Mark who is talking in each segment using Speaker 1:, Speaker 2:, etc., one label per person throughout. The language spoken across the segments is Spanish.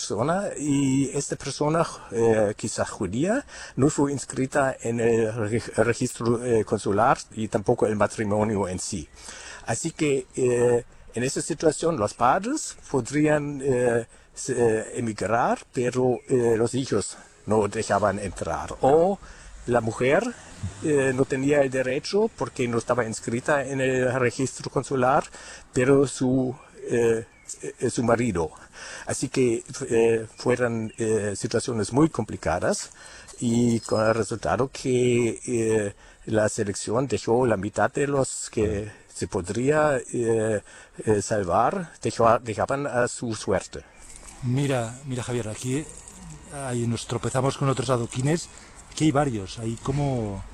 Speaker 1: persona y esta persona, quizás judía, no fue inscrita en el registro consular y tampoco el matrimonio en sí. Así que en esa situación los padres podrían emigrar, pero los hijos no dejaban entrar. O la mujer no tenía el derecho porque no estaba inscrita en el registro consular, pero su marido. Así que fueron situaciones muy complicadas y con el resultado que la selección dejó la mitad de los que se podría salvar, dejaban a su suerte.
Speaker 2: Mira Javier, aquí nos tropezamos con otros adoquines. Aquí hay varios, hay como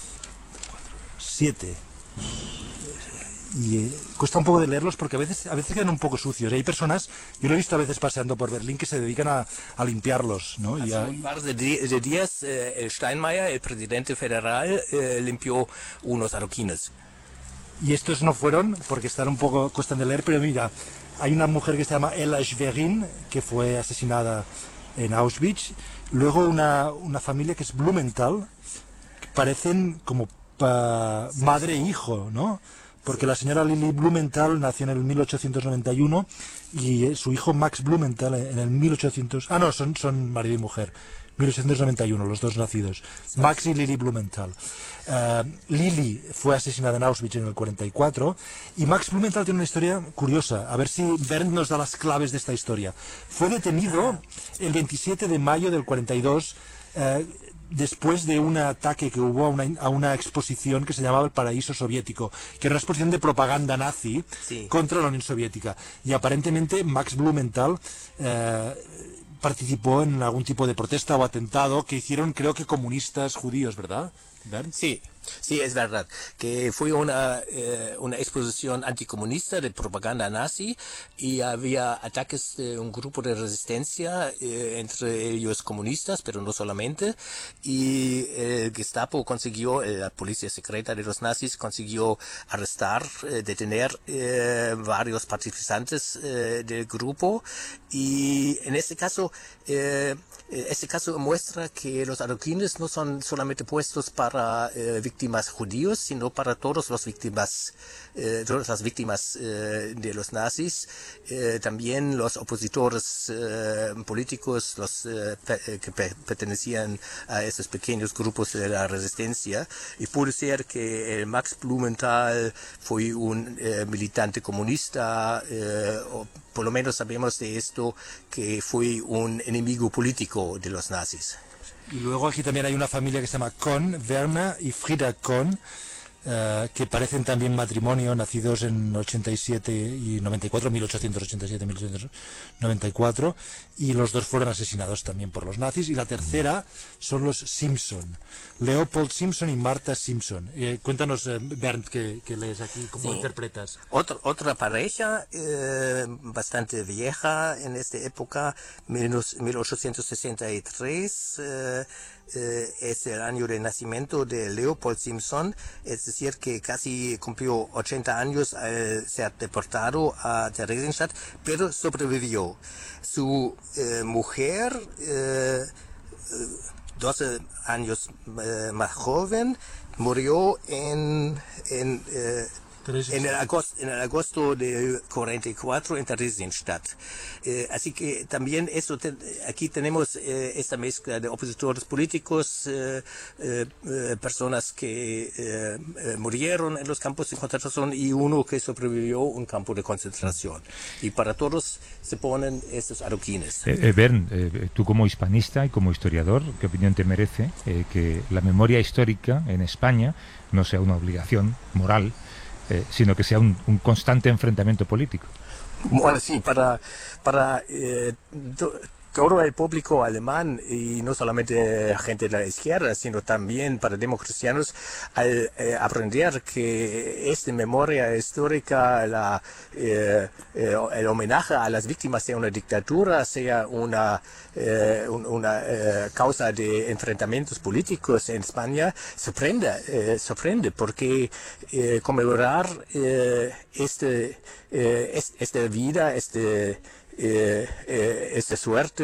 Speaker 2: 7. Y cuesta un poco de leerlos porque a veces quedan un poco sucios. Hay personas, yo lo he visto a veces paseando por Berlín, que se dedican a limpiarlos, ¿no?
Speaker 1: Hace un par de días, el Steinmeier, el presidente federal, limpió unos adoquines.
Speaker 2: Y estos no fueron porque están un poco, cuestan de leer, pero mira, hay una mujer que se llama Ella Schwerin, que fue asesinada en Auschwitz. Luego una familia que es Blumenthal, que parecen como madre e hijo, ¿no? Porque la señora Lili Blumenthal nació en el 1891 y su hijo Max Blumenthal en el 1800... Ah, no, son marido y mujer. 1891, los dos nacidos. Max y Lili Blumenthal. Lili fue asesinada en Auschwitz en el 44 y Max Blumenthal tiene una historia curiosa. A ver si Bernd nos da las claves de esta historia. Fue detenido el 27 de mayo del 42 después de un ataque que hubo a una exposición que se llamaba el Paraíso Soviético, que era una exposición de propaganda nazi contra la Unión Soviética. Y aparentemente Max Blumenthal participó en algún tipo de protesta o atentado que hicieron, creo que comunistas judíos, ¿verdad, Bernd?
Speaker 1: Sí, es verdad, que fue una exposición anticomunista de propaganda nazi y había ataques de un grupo de resistencia, entre ellos comunistas, pero no solamente, y el Gestapo consiguió, la policía secreta de los nazis consiguió arrestar, detener varios participantes del grupo, y en este caso muestra que los adoquines no son solamente puestos para víctimas judíos, sino para todas las víctimas de los nazis, también los opositores políticos, los que pertenecían a esos pequeños grupos de la resistencia, y puede ser que el Max Blumenthal fue un militante comunista, o por lo menos sabemos de esto, que fue un enemigo político de los nazis.
Speaker 2: Y luego aquí también hay una familia que se llama Kohn, Werner y Frida Kohn, que parecen también matrimonio, nacidos en 87 y 94, 1887 1894, y los dos fueron asesinados también por los nazis. Y la tercera son los Simpson, Leopold Simpson y Martha Simpson. Cuéntanos, Bernd, que lees aquí, ¿cómo interpretas?
Speaker 1: Otra pareja bastante vieja en esta época, 1863, es el año de nacimiento de Leopold Simpson, es decir, que casi cumplió 80 años al ser deportado a Theresienstadt, pero sobrevivió. Su mujer, 12 años más joven, murió en el agosto del 44 en Theresienstadt. Así que también aquí tenemos esta mezcla de opositores políticos, personas que murieron en los campos de concentración y uno que sobrevivió a un campo de concentración. Y para todos se ponen estos adoquines.
Speaker 3: Bernd, tú como hispanista y como historiador, ¿qué opinión te merece que la memoria histórica en España no sea una obligación moral, sino que sea un constante enfrentamiento político?
Speaker 1: Bueno, sí, para todo el público alemán, y no solamente gente de la izquierda, sino también para democristianos, al aprender que esta memoria histórica, el homenaje a las víctimas de una dictadura, sea una causa de enfrentamientos políticos en España, sorprende, porque conmemorar esta vida, esta suerte